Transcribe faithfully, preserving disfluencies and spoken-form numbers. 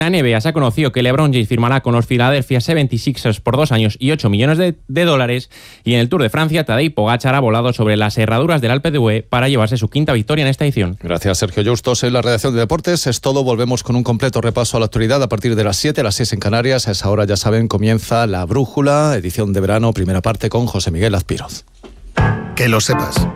La N B A se ha conocido que LeBron James firmará con los Philadelphia setenta y seis ers por dos años y ocho millones de, de dólares. Y en el Tour de Francia, Tadej Pogačar ha volado sobre las herraduras del Alpe d'Huez para llevarse su quinta victoria en esta edición. Gracias, Sergio Justos. En la redacción de Deportes es todo. Volvemos con un completo repaso a la actualidad a partir de las siete, a las seis en Canarias. A esa hora, ya saben, comienza La Brújula, edición de verano, primera parte con José Miguel Azpiroz. Que lo sepas.